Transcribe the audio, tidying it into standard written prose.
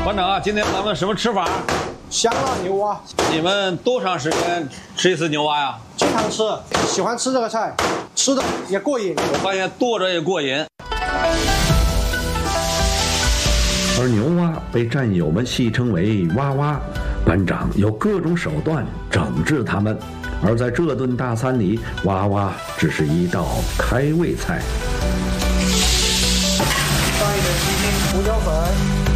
班长，今天咱们什么吃法？ 香辣牛蛙。 你们多长时间吃一次牛蛙呀？ 经常吃，喜欢吃这个菜，吃的也过瘾。 我发现剁着也过瘾。 而牛蛙被战友们戏称为“蛙蛙”，班长有各种手段整治他们。而在这顿大餐里，蛙蛙只是一道开胃菜。 放一点鸡精、胡椒粉。